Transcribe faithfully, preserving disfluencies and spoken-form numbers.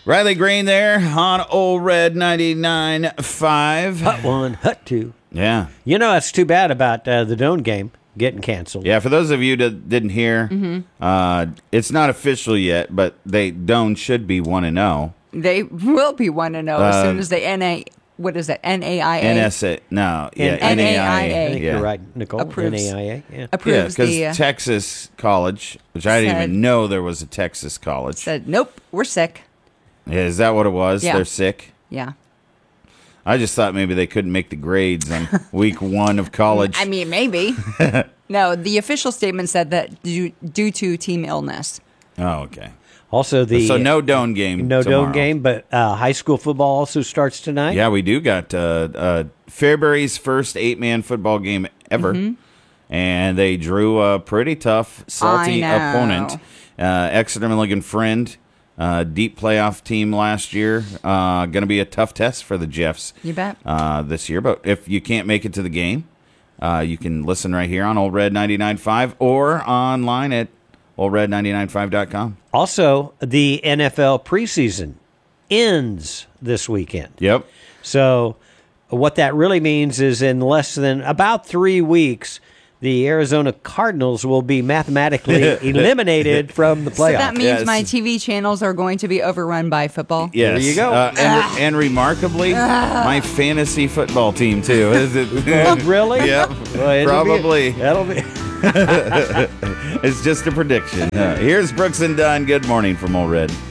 Riley Green there on Old Red ninety-nine point five. Hut one, hut two. Yeah. You know, that's too bad about uh, the Doan game getting canceled. Yeah, for those of you that didn't hear, Mm-hmm. uh, it's not official yet, but they Doan should be one and oh. They will be one and zero as Uh, soon as they N A. What is that? N A I A N S A, no, yeah, N- N A I A. I think yeah. you're right, Nicole. Approves. N A I A, yeah. Yeah, approves because the uh, Texas College, which I didn't said- even know there was a Texas college. said nope, we're sick. Yeah, is that what it was? Yeah. They're sick? Yeah. I just thought maybe they couldn't make the grades on week one of college. I mean, maybe. No, the official statement said that due, due to team illness. oh, okay. Also, the So no Doan game no tomorrow. Doan game, but uh, high school football also starts tonight. Yeah, we do got uh, uh, Fairbury's first eight-man football game ever. Mm-hmm. And they drew a pretty tough, salty I know. opponent. Uh, Exeter Milligan Friend, uh, deep playoff team last year. Uh, going to be a tough test for the Jeffs. You bet. Uh, this year. But if you can't make it to the game, uh, you can listen right here on Old Red ninety-nine point five or online at old red ninety-nine point five dot com. Also, the N F L preseason ends this weekend. Yep. So what that really means is in less than about three weeks, the Arizona Cardinals will be mathematically eliminated from the So playoffs. that means Yes. my T V channels are going to be overrun by football. Yes. There you go. Uh, and, and remarkably, my fantasy football team, too. Is it? Oh, really? Yep. Well, it'll Probably. Be, that'll be. It's just a prediction. Uh, here's Brooks and Dunn. Good morning from Old Red.